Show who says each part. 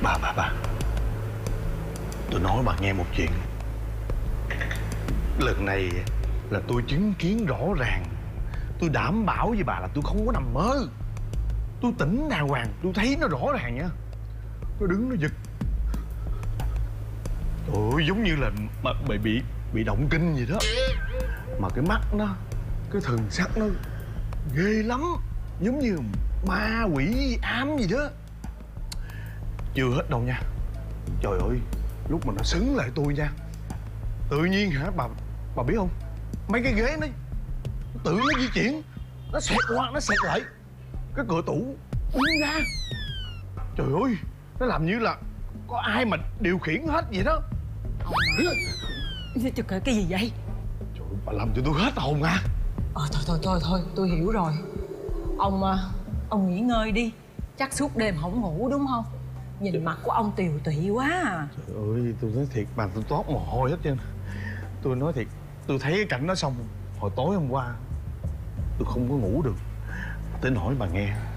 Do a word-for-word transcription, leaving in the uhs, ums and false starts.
Speaker 1: Bà bà bà tôi nói bà nghe một chuyện. Lần này là tôi chứng kiến rõ ràng. Tôi đảm bảo với bà là tôi không có nằm mơ. Tôi tỉnh đàng hoàng, tôi thấy nó rõ ràng nha. Nó đứng nó giật. Trời ơi, giống như là mà bị bị bị động kinh gì đó. Mà cái mắt nó, cái thần sắc nó ghê lắm. Giống như ma quỷ ám gì đó. Chưa hết đâu nha. Trời ơi, lúc mà nó xứng lại tôi nha, tự nhiên hả bà bà biết không, mấy cái ghế nó, nó tự nó di chuyển, nó xẹt qua nó xẹt lại cái cửa tủ bung ra. Trời ơi, nó làm như là có ai mà điều khiển hết vậy đó.
Speaker 2: Trời, cái, cái gì vậy?
Speaker 1: Trời ơi, bà làm cho tôi hết hồn à.
Speaker 2: Ờ thôi thôi thôi thôi tôi hiểu rồi. Ông ông nghỉ ngơi đi. Chắc suốt đêm không ngủ đúng không? Nhìn mặt của ông tiều tụy quá à.
Speaker 1: Trời ơi, tôi nói thiệt bà, tôi toát mồ hôi hết trơn. Tôi nói thiệt, tôi thấy cái cảnh đó xong hồi tối hôm qua tôi không có ngủ được. Tới nỗi bà nghe,